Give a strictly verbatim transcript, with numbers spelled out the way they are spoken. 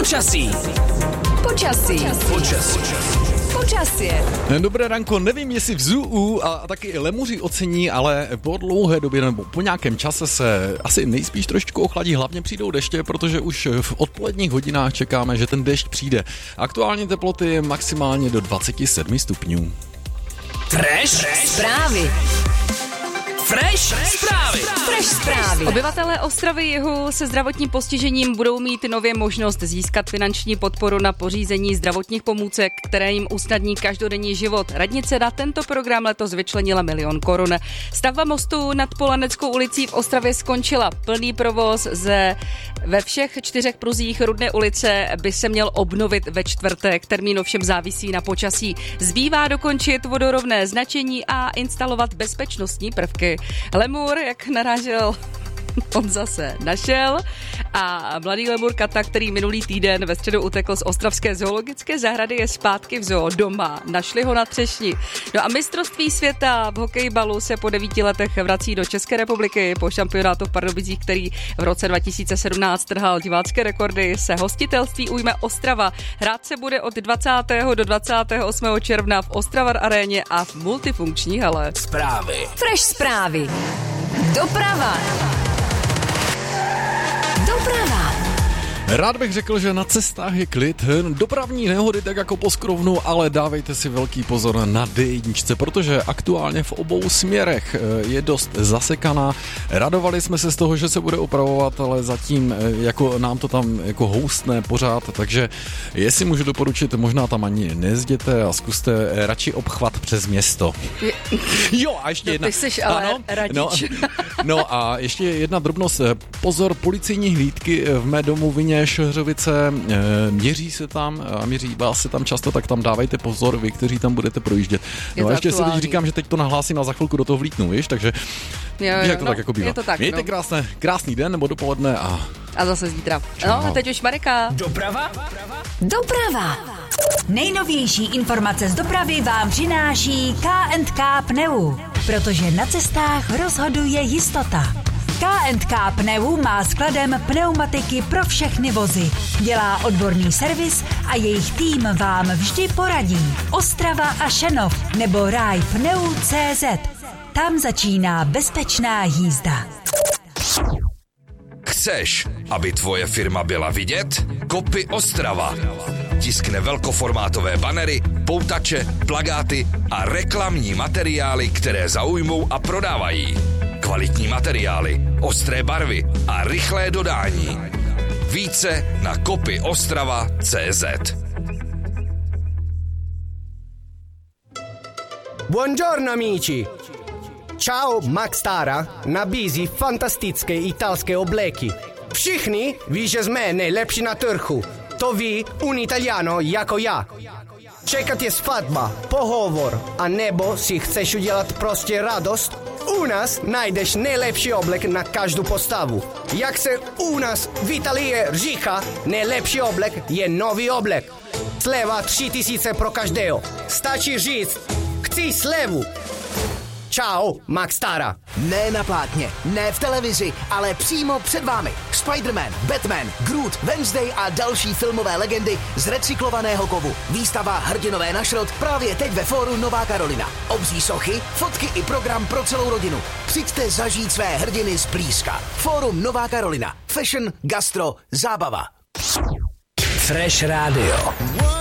Počasí. Počasí. Počasí. Počasí. Dobré ranko, nevím, jestli v zoo a taky i lemuři ocení, ale po dlouhé době nebo po nějakém čase se asi nejspíš trošičku ochladí, hlavně přijdou deště, protože už v odpoledních hodinách čekáme, že ten dešť přijde. Aktuálně teploty maximálně do dvacet sedm stupňů. Fresh Zprávy. Fresh zprávy. Fresh zprávy. Obyvatelé Ostravy Jihu se zdravotním postižením budou mít nově možnost získat finanční podporu na pořízení zdravotních pomůcek, které jim usnadní každodenní život. Radnice na tento program letos vyčlenila milion korun. Stavba mostu nad Polaneckou ulicí v Ostravě skončila. Plný provoz ze ve všech čtyřech pruzích Rudné ulice by se měl obnovit ve čtvrtek. Termín ovšem závisí na počasí. Zbývá dokončit vodorovné značení a instalovat bezpečnostní prvky. Lemur, jak narážel, on zase našel a mladý lemur Kata, který minulý týden ve středu utekl z ostravské zoologické zahrady, je zpátky v zoo doma. Našli ho na třešni. No a mistrovství světa v hokejbalu se po devíti letech vrací do České republiky. Po šampionátu v Pardubicích, který v roce dva tisíce sedmnáct trhal divácké rekordy, se hostitelství ujme Ostrava. Hrát se bude od dvacátého do dvacátého osmého června v Ostravar aréně a v multifunkční hale. Zprávy. Fresh zprávy. Doprava. Doprava. Rád bych řekl, že na cestách je klid, dopravní nehody tak jako po Skrovnu, ale dávejte si velký pozor na dé jedna, protože aktuálně v obou směrech je dost zasekaná. Radovali jsme se z toho, že se bude opravovat, ale zatím jako nám to tam jako houstne pořád, takže jestli můžu doporučit, možná tam ani nezděte a zkuste radši obchvat přes město. Jo, a ještě no, jedna. Ty jsi ale ano, radič. No, no a ještě jedna drobnost. Pozor, policejní hlídky v mé domovině Šehřovice, měří se tam a měří vás se tam často, tak tam dávajte pozor, vy, kteří tam budete projíždět. No a ještě si teď říkám, že teď to nahlásím a za chvilku do toho vlítnu, víš, takže jo, jo, jak to no, tak jako bývá. je to tak, Mějte no. krásné, krásný den nebo dopoledne a... A zase zítra. No a teď už Marika. Doprava? Doprava. Nejnovější informace z dopravy vám přináší K and K Pneu, protože na cestách rozhoduje jistota. K and K Pneu má skladem pneumatiky pro všechny vozy. Dělá odborný servis a jejich tým vám vždy poradí. Ostrava a Šenov nebo ráj pneu tečka cé zet. Tam začíná bezpečná jízda. Chceš, aby tvoje firma byla vidět? Kopy Ostrava. Tiskne velkoformátové banery, poutače, plakáty a reklamní materiály, které zaujmou a prodávají. Kvalitní materiály, ostré barvy a rychlé dodání. Více na kopy ostrava tečka cé zet. Buongiorno amici! Ciao, Max Stara nabízí fantastické italské obleky. Všichni ví, že jsme nejlepší na trhu. To ví un Italiano jako já. Čekat je svatba, pohovor, a nebo si chceš udělat prostě radost? U nás najdeš nejlepší oblek na každou postavu. Jak se u nás v Italii říká, nejlepší oblek je nový oblek. Sleva tři tisíce pro každého. Stačí říct, chci slevu. Čau, Max Stara. Ne na plátně, ne v televizi, ale přímo před vámi. Spider-Man, Batman, Groot, Wednesday a další filmové legendy z recyklovaného kovu. Výstava Hrdinové na šrot právě teď ve fóru Nová Karolina. Obří sochy, fotky i program pro celou rodinu. Přijďte zažít své hrdiny zblízka. Fórum Nová Karolina. Fashion, gastro, zábava. Fresh Radio.